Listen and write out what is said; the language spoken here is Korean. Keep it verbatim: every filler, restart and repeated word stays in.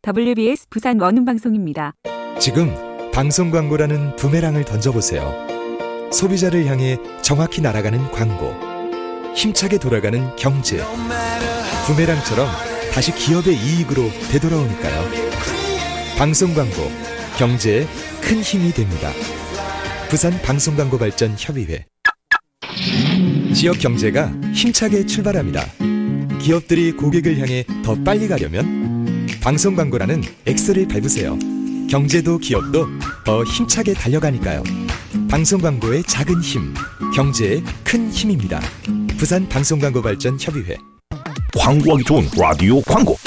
더블유비에스 부산 원음방송입니다. 지금 방송 광고라는 부메랑을 던져보세요. 소비자를 향해 정확히 날아가는 광고, 힘차게 돌아가는 경제. 부메랑처럼 다시 기업의 이익으로 되돌아오니까요. 방송 광고, 경제에 큰 힘이 됩니다. 부산 방송광고발전협의회. 지역 경제가 힘차게 출발합니다. 기업들이 고객을 향해 더 빨리 가려면 방송 광고라는 X를 밟으세요. 경제도 기업도 더 힘차게 달려가니까요. 방송 광고의 작은 힘, 경제의 큰 힘입니다. 부산 방송광고발전협의회. 광고하기 좋은 라디오 광고.